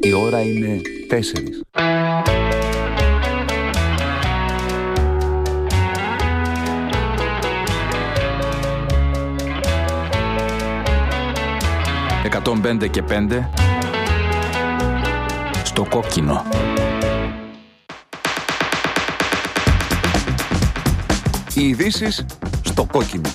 Η ώρα είναι 4. «105 και 5» στο κόκκινο. Οι ειδήσεις στο κόκκινο.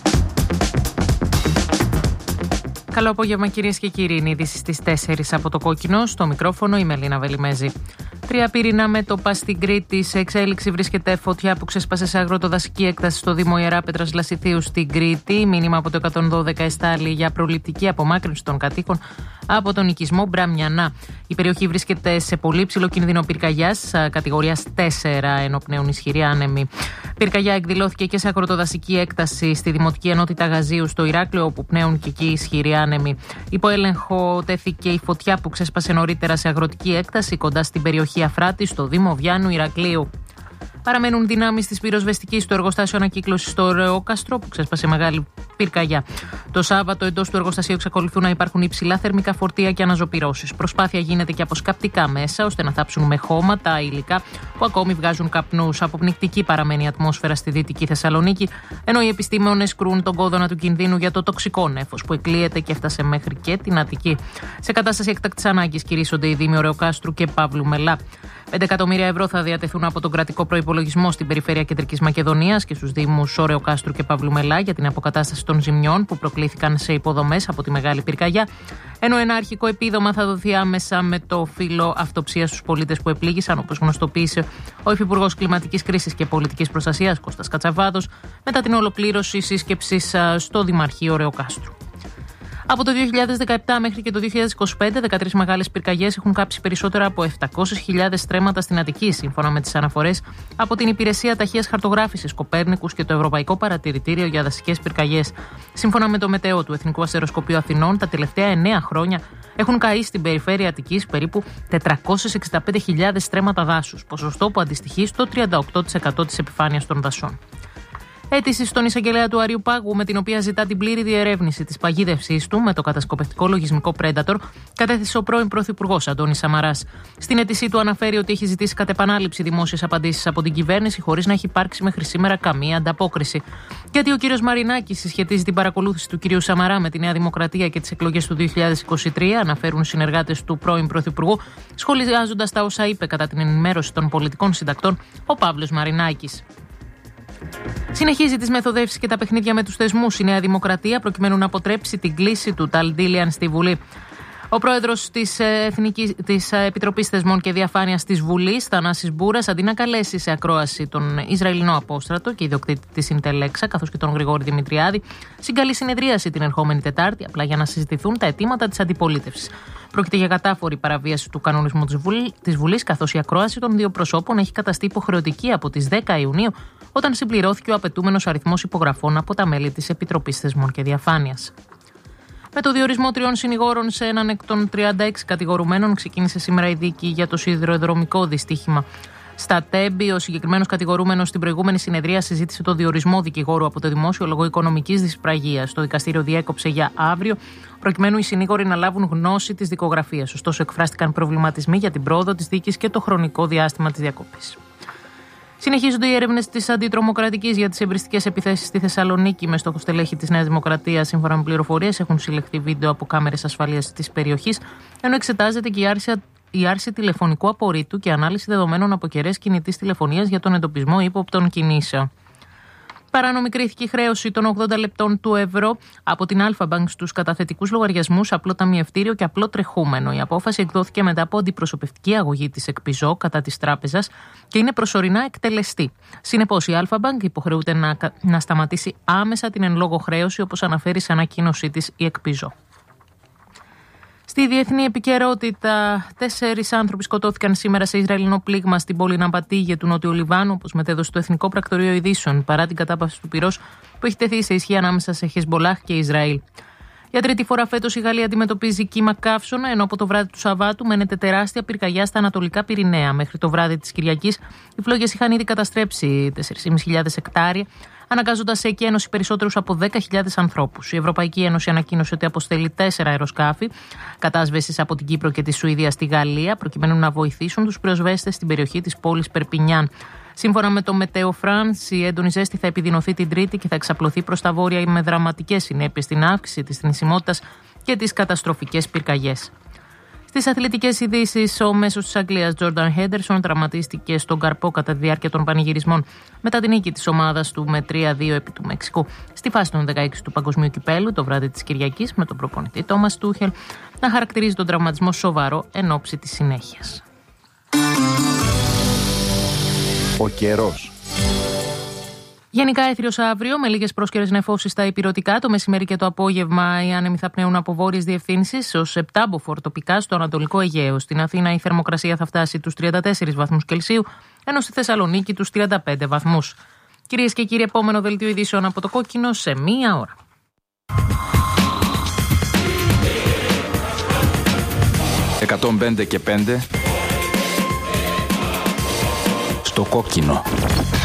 Καλό απόγευμα κυρίες και κύριοι. Είναι ειδήσεις στις 4 από το κόκκινο. Στο μικρόφωνο η Μελίνα Βελιμέζη. 3 πυρηνά μέτωπα στην Κρήτη. Σε εξέλιξη βρίσκεται φωτιά που ξέσπασε σε αγροτοδασική έκταση στο Δήμο Ιεράπετρας Λασιθίου στην Κρήτη. Μήνυμα από το 112 εστάλει για προληπτική απομάκρυνση των κατοίκων από τον οικισμό Μπραμιανά. Η περιοχή βρίσκεται σε πολύ ψηλό κίνδυνο πυρκαγιάς κατηγορίας 4, ενώ πνέουν ισχυροί άνεμοι. Πυρκαγιά εκδηλώθηκε και σε αγροτοδασική έκταση στη Δημοτική Ενότητα Γαζίου στο Ηράκλειο, όπου πνέουν και εκεί ισχυροί άνεμοι. Υπό έλεγχο τέθηκε η φωτιά που ξέσπασε νωρίτερα σε αγροτική έκταση κοντά στην περιοχή Αφράτη, στο Δήμο Βιάννου Ηρακλείου. Παραμένουν δυνάμεις της πυροσβεστικής στο εργοστάσιο ανακύκλωσης στο Ρεόκαστρο, που ξέσπασε μεγάλη πυρκαγιά. Το Σάββατο εντός του εργοστασίου εξακολουθούν να υπάρχουν υψηλά θερμικά φορτία και αναζωπυρώσεις. Προσπάθεια γίνεται και από σκαπτικά μέσα, ώστε να θάψουν με χώματα υλικά που ακόμη βγάζουν καπνούς. Αποπνικτική παραμένει η ατμόσφαιρα στη Δυτική Θεσσαλονίκη, ενώ οι επιστήμονες κρούν τον κόδωνα του κινδύνου για το τοξικό νέφος που εκλείεται και έφτασε μέχρι και την Αττική. Σε κατάσταση έκτακτης ανάγκης κηρύσσονται οι Δήμοι Ρεοκάστρου και Παύλου Μελά. 5 εκατομμύρια ευρώ θα διατεθούν από τον κρατικό προϋπολογισμό στην περιφέρεια Κεντρικής Μακεδονίας και στους Δήμους Ρεοκάστρου και Παύλου Μελά για την αποκατάσταση των ζημιών που προκλήθηκαν σε υποδομές από τη μεγάλη πυρκαγιά. Ενώ ένα αρχικό επίδομα θα δοθεί άμεσα με το φύλλο αυτοψίας στους πολίτες που επλήγησαν, όπως γνωστοποίησε ο Υφυπουργός Κλιματικής Κρίσης και Πολιτικής Προστασίας Κώστας Κατσαβάδος μετά την ολοκλήρωση σύσκεψης στο Δημαρχείο Ρεοκάστρου. Από το 2017 μέχρι και το 2025, 13 μεγάλες πυρκαγιές έχουν κάψει περισσότερα από 700.000 στρέμματα στην Αττική, σύμφωνα με τις αναφορές από την Υπηρεσία Ταχείας Χαρτογράφησης Κοπέρνικους και το Ευρωπαϊκό Παρατηρητήριο για Δασικές Πυρκαγιές. Σύμφωνα με το Μετέο του Εθνικού Αστεροσκοπείου Αθηνών, τα τελευταία 9 χρόνια έχουν καεί στην περιφέρεια Αττικής περίπου 465.000 στρέμματα δάσους, ποσοστό που αντιστοιχεί στο 38% της επιφάνειας των δασών. Αίτηση στον εισαγγελέα του Αριού Πάγου, με την οποία ζητά την πλήρη διερεύνηση της παγίδευσής του με το κατασκοπευτικό λογισμικό Predator, κατέθεσε ο πρώην Πρωθυπουργός Αντώνης Σαμαράς. Στην αίτησή του αναφέρει ότι έχει ζητήσει κατ' επανάληψη δημόσιες απαντήσεις από την κυβέρνηση, χωρίς να έχει υπάρξει μέχρι σήμερα καμία ανταπόκριση. Γιατί ο κύριος Μαρινάκης συσχετίζει την παρακολούθηση του κυρίου Σαμαρά με τη Νέα Δημοκρατία και τις εκλογές του 2023, αναφέρουν οι συνεργάτες του πρώην Πρωθυπουργού, σχολιάζοντας τα όσα είπε κατά την ενημέρωση των πολιτικών συντακτών ο Παύλος Μαρινάκης. Συνεχίζει τις μεθοδεύσεις και τα παιχνίδια με τους θεσμούς η Νέα Δημοκρατία προκειμένου να αποτρέψει την κλίση του Ταλντίλιαν στη Βουλή. Ο πρόεδρος της Επιτροπής Θεσμών και Διαφάνειας της Βουλής, Θανάσης Μπούρας, αντί να καλέσει σε ακρόαση τον Ισραηλινό απόστρατο και ιδιοκτήτη της Ιντελέξα, καθώς και τον Γρηγόρη Δημητριάδη, συγκαλεί συνεδρίαση την ερχόμενη Τετάρτη, απλά για να συζητηθούν τα αιτήματα της αντιπολίτευσης. Πρόκειται για κατάφορη παραβίαση του κανονισμού της Βουλής, καθώς η ακρόαση των δύο προσώπων έχει καταστεί υποχρεωτική από τις 10 Ιουνίου, όταν συμπληρώθηκε ο απαιτούμενος αριθμός υπογραφών από τα μέλη της Επιτροπής Θεσμών και Διαφάνειας. Με το διορισμό 3 συνηγόρων σε έναν εκ των 36 κατηγορουμένων, ξεκίνησε σήμερα η δίκη για το σιδηροδρομικό δυστύχημα στα Τέμπη. Ο συγκεκριμένος κατηγορούμενος στην προηγούμενη συνεδρία συζήτησε το διορισμό δικηγόρου από το Δημόσιο λόγω οικονομικής δυσπραγίας. Το δικαστήριο διέκοψε για αύριο, προκειμένου οι συνήγοροι να λάβουν γνώση της δικογραφίας. Ωστόσο, εκφράστηκαν προβληματισμοί για την πρόοδο της δίκης και το χρονικό διάστημα της διακοπής. Συνεχίζονται οι έρευνες της αντιτρομοκρατικής για τις εμπριστικές επιθέσεις στη Θεσσαλονίκη με στόχο στελέχη της Νέας Δημοκρατίας. Σύμφωνα με πληροφορίες, έχουν συλλεχθεί βίντεο από κάμερες ασφαλείας της περιοχής, ενώ εξετάζεται και η άρση τηλεφωνικού απορρίτου και ανάλυση δεδομένων από κεραίες κινητής τηλεφωνίας για τον εντοπισμό ύποπτων κινήσεων. Παράνομη κρίθηκε η χρέωση των 80 λεπτών του ευρώ από την Αλφα-Bank στους καταθετικούς λογαριασμούς, απλό ταμιευτήριο και απλό τρεχούμενο. Η απόφαση εκδόθηκε μετά από αντιπροσωπευτική αγωγή της ΕΚΠΙΖΟ κατά της τράπεζας και είναι προσωρινά εκτελεστή. Συνεπώς, η Αλφα-Bank υποχρεούται να σταματήσει άμεσα την εν λόγω χρέωση, όπως αναφέρει σε ανακοίνωσή της η ΕΚΠΙΖΟ. Στη διεθνή επικαιρότητα, 4 άνθρωποι σκοτώθηκαν σήμερα σε Ισραηλινό πλήγμα στην πόλη Ναμπατίγε του Νότιου Λιβάνου, όπως μετέδωσε το Εθνικό Πρακτορείο Ειδήσεων, παρά την κατάπαυση του πυρός που έχει τεθεί σε ισχύ ανάμεσα σε Χεσμπολάχ και Ισραήλ. Για τρίτη φορά φέτος η Γαλλία αντιμετωπίζει κύμα καύσωνα, ενώ από το βράδυ του Σαββάτου μένεται τεράστια πυρκαγιά στα ανατολικά Πυρηναία. Μέχρι το βράδυ της Κυριακής οι φλόγες είχαν ήδη καταστρέψει 4.500 εκτάρια, αναγκάζοντας σε εκένωση περισσότερους από 10.000 ανθρώπους. Η Ευρωπαϊκή Ένωση ανακοίνωσε ότι αποστέλει 4 αεροσκάφη κατάσβεσης από την Κύπρο και τη Σουηδία στη Γαλλία, προκειμένου να βοηθήσουν τους πυροσβέστες στην περιοχή της πόλης Περπινιάν. Σύμφωνα με το Μετέο Φρανς, η έντονη ζέστη θα επιδεινωθεί την Τρίτη και θα εξαπλωθεί προς τα βόρεια με δραματικές συνέπειες στην αύξηση της θνησιμότητας και τις καταστροφικές πυρκαγιές. Στις αθλητικές ειδήσεις, ο μέσος της Αγγλίας Τζόρνταν Χέντερσον τραυματίστηκε στον καρπό κατά τη διάρκεια των πανηγυρισμών μετά την νίκη της ομάδας του με 3-2 επί του Μεξικού στη φάση των 16 του Παγκοσμίου Κυπέλλου το βράδυ της Κυριακής, με τον προπονητή Τόμας Τούχελ να χαρακτηρίζει τον τραυματισμό σοβαρό εν ώψη της συνέχειας. Ο καιρός. Γενικά έθριος αύριο, με λίγες πρόσκαιρες νεφώσεις στα ηπειρωτικά. Το μεσημέρι και το απόγευμα οι άνεμοι θα πνέουν από βόρειες διευθύνσεις ως επτάμποφορ τοπικά στο Ανατολικό Αιγαίο. Στην Αθήνα η θερμοκρασία θα φτάσει τους 34 βαθμούς Κελσίου, ενώ στη Θεσσαλονίκη τους 35 βαθμούς. Κυρίες και κύριοι, επόμενο δελτίο ειδήσεων από το Κόκκινο σε 1 ώρα. «105 και 5» στο Κόκκινο.